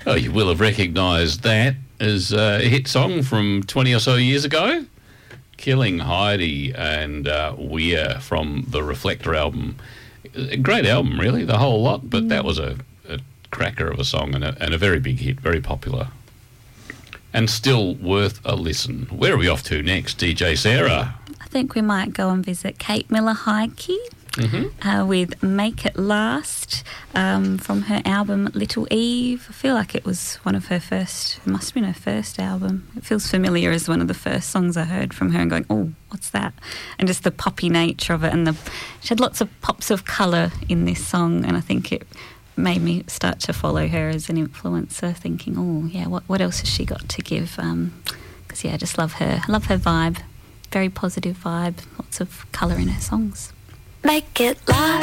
Oh, you will have recognised that as a hit song from 20 or so years ago. Killing Heidi and Weir from the Reflector album. A great album, really, the whole lot, but that was a cracker of a song and a very big hit, very popular. And still worth a listen. Where are we off to next, DJ Sarah? I think we might go and visit Kate Miller-Heidke with Make It Last from her album Little Eve. I feel like it was one of her first, it must have been her first album. It feels familiar as one of the first songs I heard from her and going, oh, what's that? And just the poppy nature of it. And she had lots of pops of colour in this song, and I think it made me start to follow her as an influencer, thinking, oh, yeah, what else has she got to give? Because, I just love her. I love her vibe. Very positive vibe. Lots of colour in her songs. Make it last.